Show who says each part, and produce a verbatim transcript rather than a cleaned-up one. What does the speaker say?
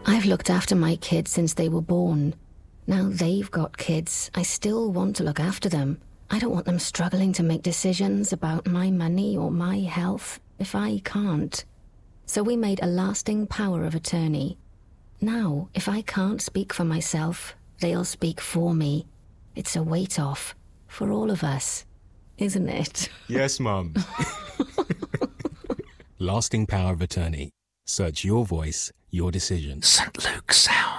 Speaker 1: I've looked after my kids since they were born. Now they've got kids. I still want to look after them. I don't want them struggling to make decisions about my money or my health if I can't. So we made a lasting power of attorney. Now, if I can't speak for myself, they'll speak for me. It's a weight off for all of us, isn't it?
Speaker 2: Yes, Mum. Lasting power of attorney. Search your voice, your decision.
Speaker 3: Saint Luke Sound.